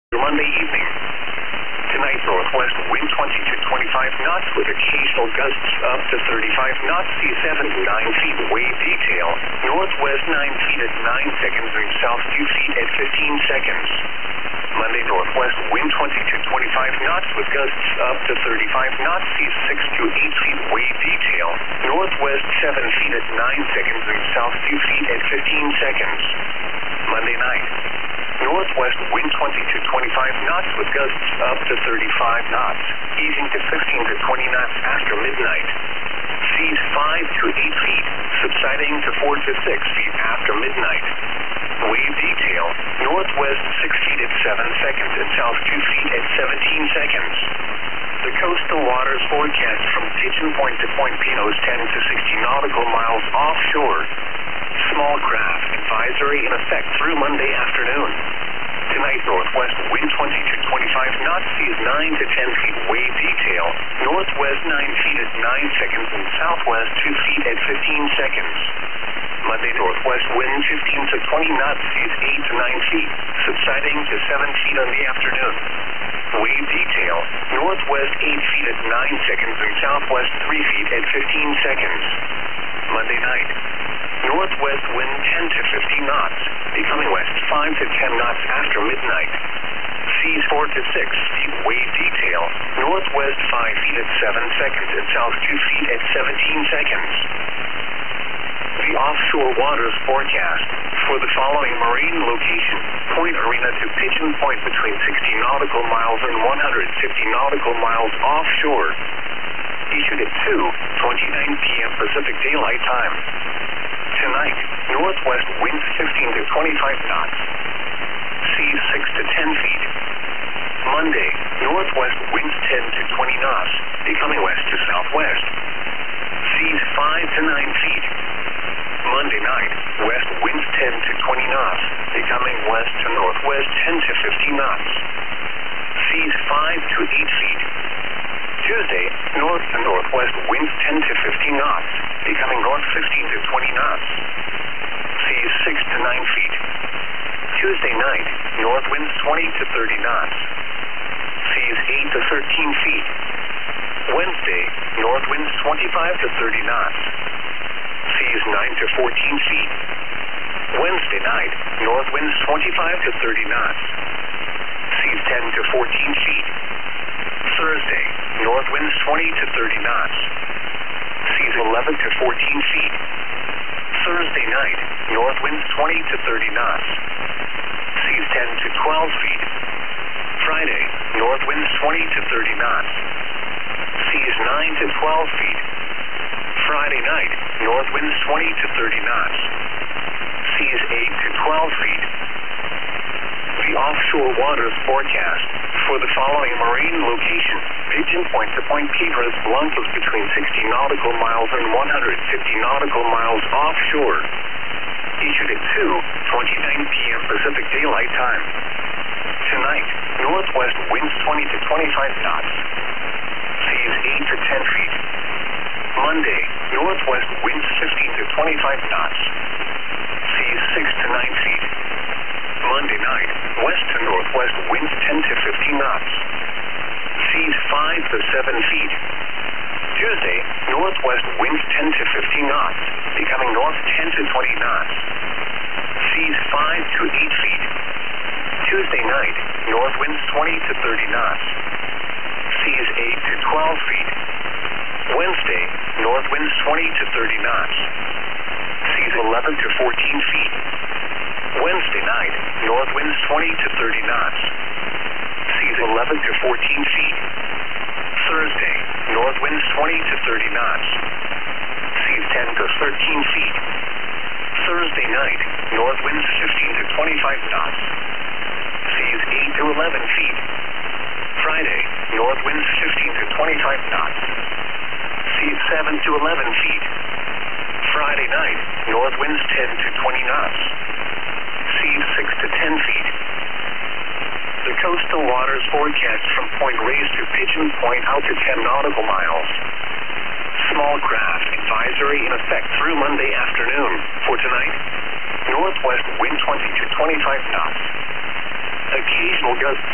Monday evening. Tonight, northwest wind 20 to 25 knots with occasional gusts up to 35 knots, sea 7 to 9 feet, wave detail. Northwest 9 feet at 9 seconds and south 2 feet at 15 seconds. Monday, northwest wind 20 to 25 knots with gusts up to 35 knots, sea 6 to 8 feet, wave detail. Northwest 7 feet at 9 seconds and south 2 feet at 15 seconds. Monday night. Northwest wind 20 to 25 knots with gusts up to 35 knots, easing to 15 to 20 knots after midnight. Seas 5 to 8 feet, subsiding to 4 to 6 feet after midnight. Wave detail, northwest 6 feet at 7 seconds and south 2 feet at 17 seconds. The coastal waters forecast from Pigeon Point to Point Pinos 10 to 60 nautical miles offshore. Small craft advisory in effect through Monday afternoon. Tonight, northwest wind 20 to 25 knots, seas 9 to 10 feet, wave detail. Northwest 9 feet at 9 seconds and southwest 2 feet at 15 seconds. Monday, northwest wind 15 to 20 knots, seas 8 to 9 feet, subsiding to 7 feet on the afternoon. Wave detail, northwest 8 feet at 9 seconds and southwest 3 feet at 15 seconds. Monday night. Northwest wind 10 to 15 knots, becoming west 5 to 10 knots after midnight. Seas 4 to 6 feet, wave detail. Northwest 5 feet at 7 seconds and south 2 feet at 17 seconds. The offshore waters forecast for the following marine location: Point Arena to Pigeon Point between 60 nautical miles and 150 nautical miles offshore. Issued at 2:29 p.m. Pacific Daylight Time. Tonight, northwest winds 15 to 25 knots. Seas 6 to 10 feet. Monday, northwest winds 10 to 20 knots, becoming west to southwest. Seas 5 to 9 feet. Monday night, west winds 10 to 20 knots, becoming west to northwest 10 to 15 knots. Seas 5 to 8 feet. Tuesday, north to northwest winds 10 to 15 knots, becoming north 15 to 20 knots. Seas 6 to 9 feet. Tuesday night, north winds 20 to 30 knots. Seas 8 to 13 feet. Wednesday, north winds 25 to 30 knots. Seas 9 to 14 feet. Wednesday night, north winds 25 to 30 knots. Seas 10 to 14 feet. Thursday, north winds 20 to 30 knots. Seas 11 to 14 feet. Thursday night, north winds 20 to 30 knots. Seas 10 to 12 feet. Friday, north winds 20 to 30 knots. Seas 9 to 12 feet. Friday night, north winds 20 to 30 knots. Seas 8 to 12 feet. The offshore waters forecast for the following marine location: Pigeon Point to Point Piedras Blancas between 60 nautical miles and 150 nautical miles offshore. Issued at 2:29 p.m. Pacific Daylight Time. Tonight, northwest winds 20 to 25 knots. Seas 8 to 10 feet. Monday, northwest winds 15 to 25 knots. Seas 6 to 9 feet. Monday night, west to northwest winds 10 to 15 knots. Seas 5 to 7 feet. Tuesday, northwest winds 10 to 15 knots, becoming north 10 to 20 knots. Seas 5 to 8 feet. Tuesday night, north winds 20 to 30 knots. Seas 8 to 12 feet. Wednesday, north winds 20 to 30 knots. Seas 11 to 14 feet. Wednesday night, north winds 20 to 30 knots. Seas 11 to 14 feet. Thursday, north winds 20 to 30 knots. Seas 10 to 13 feet. Thursday night, north winds 15 to 25 knots. Seas 8 to 11 feet. Friday, north winds 15 to 25 knots. Seas 7 to 11 feet. Friday night, north winds 10 to 20 knots. Seas 6 to 10 feet. The coastal waters forecast from Point Reyes to Pigeon Point out to 10 nautical miles. Small craft advisory in effect through Monday afternoon. For tonight, northwest wind 20 to 25 knots. Occasional gusts